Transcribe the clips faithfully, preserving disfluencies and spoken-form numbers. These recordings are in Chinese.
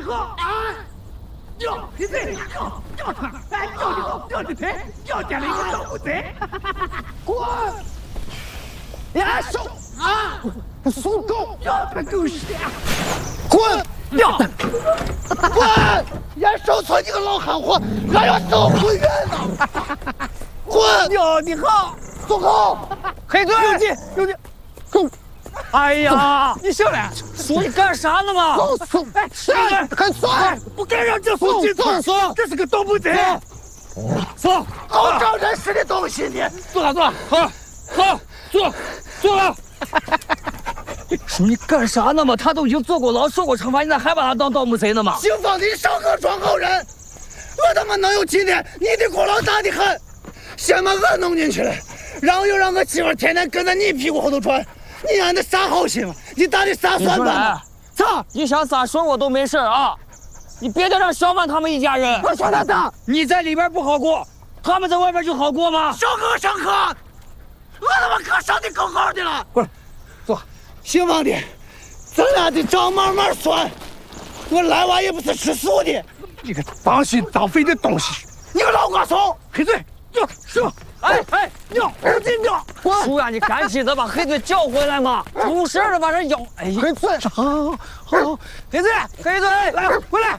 好啊！掉，闭嘴！掉，掉他！哎，掉你好，掉你腿，掉点了一个小虎贼！滚！呀，手啊！松狗，掉他狗屎！滚！掉！滚！呀，手错你个老憨货，俺要走回院呢！滚！掉你好，松狗，黑嘴，有劲，有劲！滚！ 哎呀，你醒来！说你干啥呢嘛？走送！哎，来，快送！不该让这送进厕所，这是个盗墓贼！走，好招人似的东西你！坐了，坐了，好，好，坐，坐了。说你干啥呢嘛？他都已经坐过牢、受过惩罚，你咋还把他当盗墓贼呢嘛？姓方的上课装好人，我他妈能有今天？你的功劳大的很，先把我弄进去了，然后又让我媳妇天天跟在你屁股后头转。 你俺的啥好心嘛？你打的啥算盘？操！你想咋说我都没事啊！你别再让小曼他们一家人。我说他咋？你在里边不好过，他们在外边就好过吗？上课上课，我他妈课上的够好的了。过来，坐。姓王的，咱俩的账慢慢算。我来娃也不是吃素的。你个脏心脏肺的东西！你个老瓜怂！闭嘴！尿是吧？ 哎哎，尿！赶紧尿！叔呀，你赶紧的把黑嘴叫回来嘛！出事了，把人咬！哎，黑嘴，好，好，黑嘴，黑嘴，来，回来！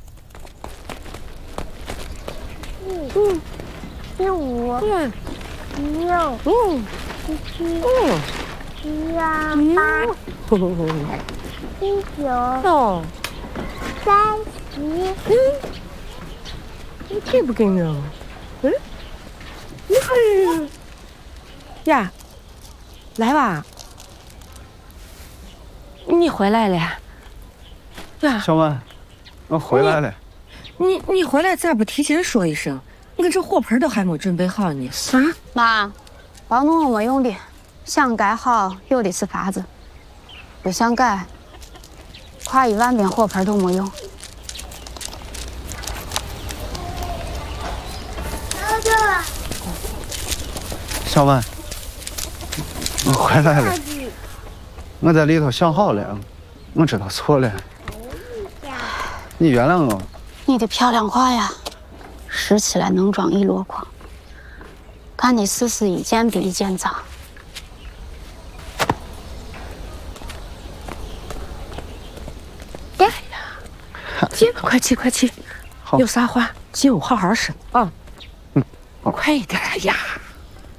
嗯嗯，十五，嗯，十六，嗯，十七，嗯，十八，十九，哦，三十，嗯，你这不跟着？嗯。 呀，来吧，你回来了呀？ 小曼，我回来了。 你你回来咋不提前说一声？我这火盆都还没准备好呢。啊， 妈，包弄我没用的，想盖好有的是法子，不想盖，跨一万遍火盆都没用。 哥哥。 小曼，我回来了。我在里头想好了，我知道错了。你原谅我。 你的漂亮话呀，拾起来能装一箩筐。看你事事一件比一件脏。 哎呀，姐，快去快去，有啥话就好好说啊。嗯，快一点呀。